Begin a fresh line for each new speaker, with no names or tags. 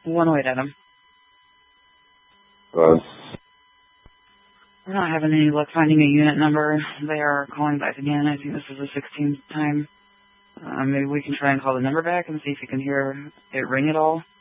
108, Adam.
We're
not having any luck finding a unit number. They are calling back again. I think this is the 16th time. Maybe we can try and call the number back and see if you can hear it ring at all.